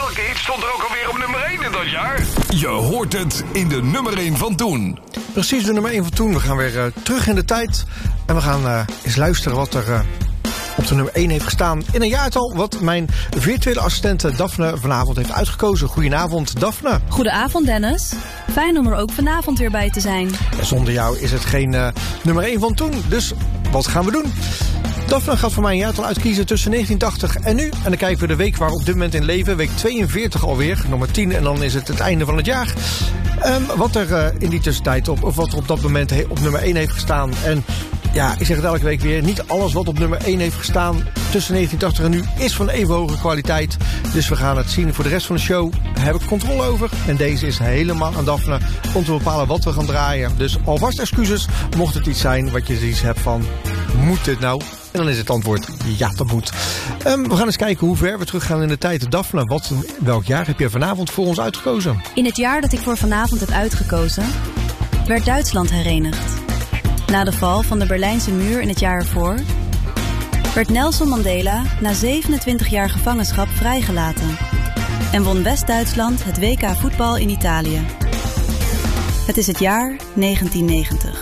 Welke hit stond er ook alweer op nummer 1 in dat jaar? Je hoort het in de nummer 1 van toen. Precies, de nummer 1 van toen. We gaan weer terug in de tijd. En we gaan eens luisteren wat er op de nummer 1 heeft gestaan in een jaartal. Wat mijn virtuele assistente Daphne vanavond heeft uitgekozen. Goedenavond, Daphne. Goedenavond, Dennis. Fijn om er ook vanavond weer bij te zijn. En zonder jou is het geen nummer 1 van toen. Dus wat gaan we doen? Daphne gaat voor mij een jaartal uitkiezen tussen 1980 en nu. En dan kijken we de week waar we op dit moment in leven. Week 42 alweer, nummer 10. En dan is het einde van het jaar. Wat er in die tussentijd of wat er op dat moment op nummer 1 heeft gestaan. En ja, ik zeg het elke week weer. Niet alles wat op nummer 1 heeft gestaan tussen 1980 en nu is van even hoge kwaliteit. Dus we gaan het zien. Voor de rest van de show heb ik controle over. En deze is helemaal aan Daphne om te bepalen wat we gaan draaien. Dus alvast excuses mocht het iets zijn wat je zoiets hebt van, moet dit nou? En dan is het antwoord, ja, dat moet. We gaan eens kijken hoe ver we teruggaan in de tijd. Daphne, welk jaar heb je vanavond voor ons uitgekozen? In het jaar dat ik voor vanavond heb uitgekozen, werd Duitsland herenigd. Na de val van de Berlijnse muur in het jaar ervoor, werd Nelson Mandela na 27 jaar gevangenschap vrijgelaten. En won West-Duitsland het WK voetbal in Italië. Het is het jaar 1990.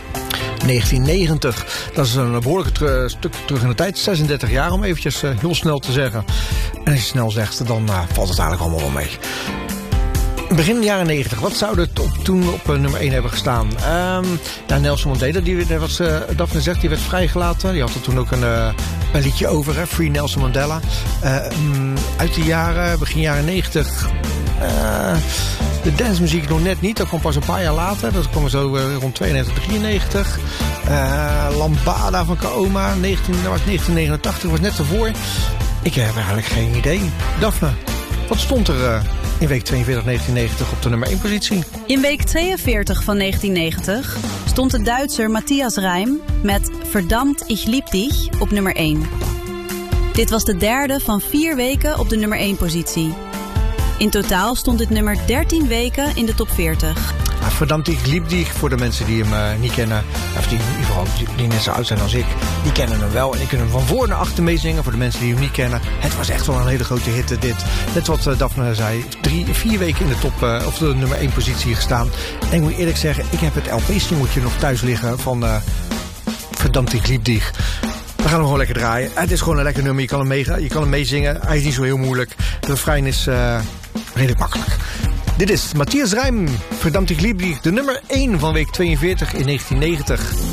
1990. Dat is een behoorlijk stuk terug in de tijd. 36 jaar om eventjes heel snel te zeggen. En als je snel zegt, dan valt het eigenlijk allemaal wel mee. Begin jaren 90. Wat zou er toen op nummer 1 hebben gestaan? Nelson Mandela, wat Daphne zegt, die werd vrijgelaten. Die had er toen ook een liedje over, hè? Free Nelson Mandela. Uit de jaren, begin jaren 90... de dancemuziek nog net niet, dat kwam pas een paar jaar later. Dat kwam zo rond 92, 93. Lambada van Kaoma, dat was 1989, was net ervoor. Ik heb eigenlijk geen idee. Daphne, wat stond er in week 42, 1990 op de nummer 1 positie? In week 42 van 1990 stond de Duitser Matthias Reim met Verdammt, ich lieb dich op nummer 1. Dit was de derde van 4 weken op de nummer 1 positie. In totaal stond dit nummer 13 weken in de top 40. Verdammt, ik liep die. Voor de mensen die hem niet kennen, of die in ieder geval die net zo oud zijn als ik, die kennen hem wel. En die kunnen hem van voor naar achter meezingen. Voor de mensen die hem niet kennen, het was echt wel een hele grote hit dit. Net wat Daphne zei, 4 weken in de top, of de nummer 1 positie gestaan. En ik moet eerlijk zeggen, ik heb het LP-singeltje nog thuis liggen van Verdammt, ik liep die. We gaan hem gewoon lekker draaien. Het is gewoon een lekker nummer, je kan hem meezingen. Hij is niet zo heel moeilijk. De refrein is redelijk makkelijk. Dit is Matthias Reim, Verdammt, ik lieb dich, de nummer 1 van week 42 in 1990.